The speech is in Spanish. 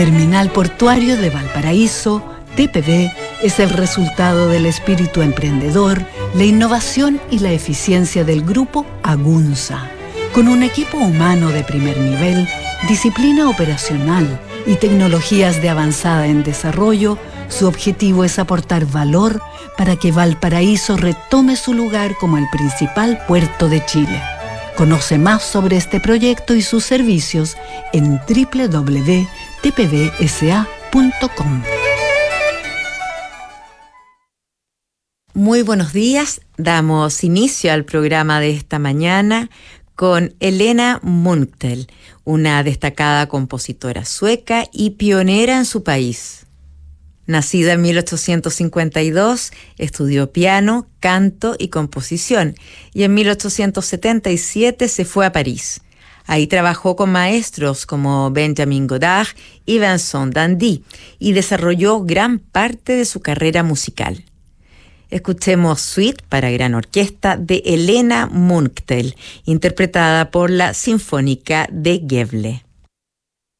Terminal Portuario de Valparaíso, TPV, es el resultado del espíritu emprendedor, la innovación y la eficiencia del grupo Agunza. Con un equipo humano de primer nivel, disciplina operacional y tecnologías de avanzada en desarrollo, su objetivo es aportar valor para que Valparaíso retome su lugar como el principal puerto de Chile. Conoce más sobre este proyecto y sus servicios en www.tpvsa.com. Muy buenos días, damos inicio al programa de esta mañana con Helena Munktel, una destacada compositora sueca y pionera en su país. Nacida en 1852, estudió piano, canto y composición y en 1877 se fue a París. Ahí trabajó con maestros como Benjamin Godard y Vincent Dandy y desarrolló gran parte de su carrera musical. Escuchemos Suite para gran orquesta de Helena Munktel, interpretada por la Sinfónica de Gävle.